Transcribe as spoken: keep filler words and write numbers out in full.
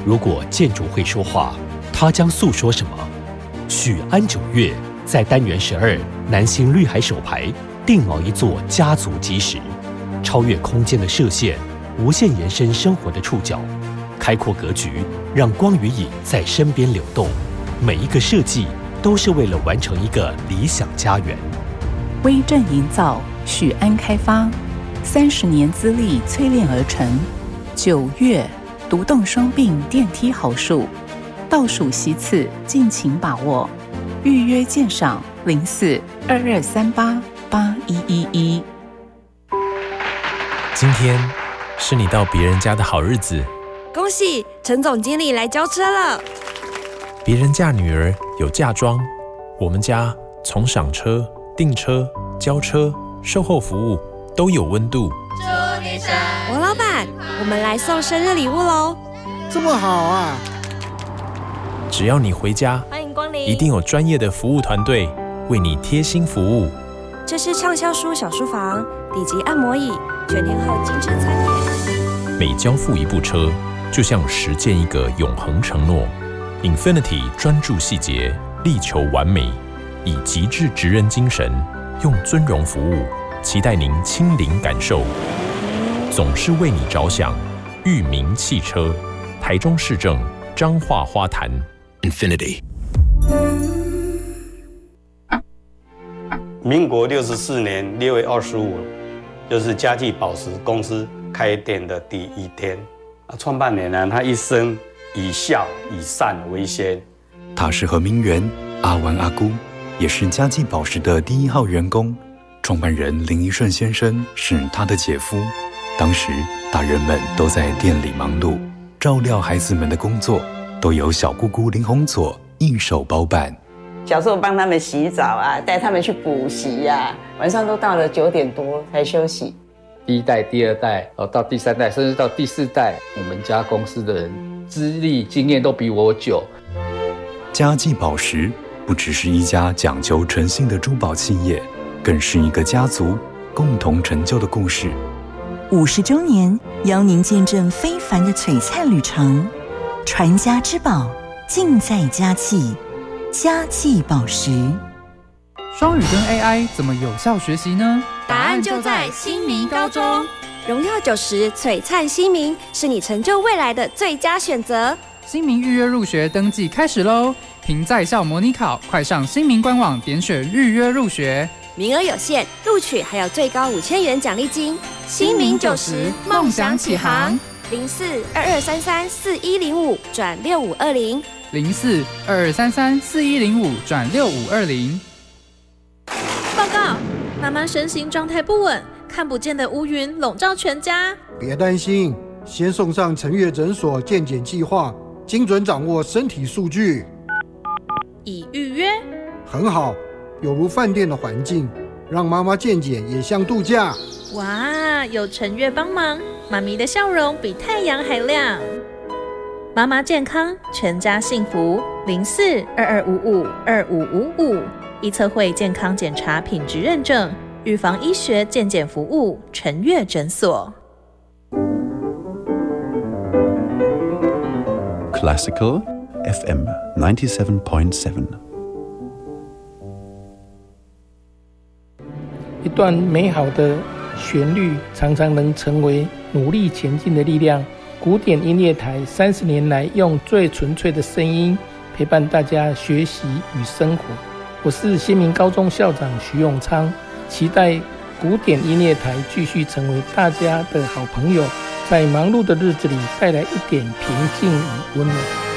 如果建筑会说话，它将诉说什么？许安九月在单元十二南星绿海手牌定锚一座家族基石，超越空间的射线，无限延伸生活的触角，开阔格局，让光与影在身边流动。每一个设计都是为了完成一个理想家园。 威震营造，许安开发，三十年资历淬炼而成。九月独栋双并电梯好数，倒数席次，敬请把握。预约鉴赏零四二二三八八一一一。 今天是你到别人家的好日子， 恭喜陈总经理来交车了。 别人嫁女儿有嫁妆，我们家从赏车、订车、交车、售后服务都有温度。 祝你生日！王老板，我们来送生日礼物喽！ 这么好啊！ 只要你回家， 欢迎光临， 一定有专业的服务团队为你贴心服务。 这是畅销书小书房，顶级按摩椅，全天候精致餐点。 每交付一部车，就像实践一个永恒承诺。Infinity 专注细节，力求完美，以极致职人精神，用尊荣服务，期待您亲临感受。总是为你着想，裕民汽车，台中市政彰化花坛 Infinity。 民国六十四年六月二十五，就是嘉记宝石公司开店的第一天。创办人呢，他一生以孝以善为先。 他是何明元，阿丸阿姑，也是嘉记宝石的第一号员工。创办人林一顺先生是他的姐夫。当时大人们都在店里忙碌，照料孩子们的工作都由小姑姑林红佐一手包办。 小时候帮他们洗澡啊，带他们去补习啊，晚上都到了九点多才休息。 第一代、第二代，到第三代，甚至到第四代，我们家公司的人资历经验都比我久。 嘉记宝石不只是一家讲求诚信的珠宝企业，更是一个家族共同成就的故事。 五十周年，邀您见证非凡的璀璨旅程。传家之宝，尽在嘉记。嘉记宝石。 双语跟 A I 怎么有效学习呢？ 答案就在新民高中。荣耀九十，璀璨新民，是你成就未来的最佳选择。 新民预约入学登记开始喽！凭在校模拟考，快上新民官网点选预约入学。 名额有限，录取还有最高五千元奖励金。新民九十，梦想起航。零四二二三三四一零五转六五二零。 零四二二三三四一零五转六五二零。 报告，妈妈身心状态不稳，看不见的乌云笼罩全家。 别担心，先送上陈月诊所健检计划，精准掌握身体数据。 已预约。 很好，有如饭店的环境，让妈妈健检也像度假。 哇，有陈月帮忙，妈咪的笑容比太阳还亮。妈妈健康，全家幸福。零四二二五五二五五五，医策会健康检查品质认证，预防医学健检服务，陈月诊所。 Classical F M ninety-seven point seven。 一段美好的旋律，常常能成为努力前进的力量。古典音乐台三十年来，用最纯粹的声音陪伴大家学习与生活。我是新民高中校长徐永昌，期待古典音乐台继续成为大家的好朋友，在忙碌的日子里带来一点平静与温暖。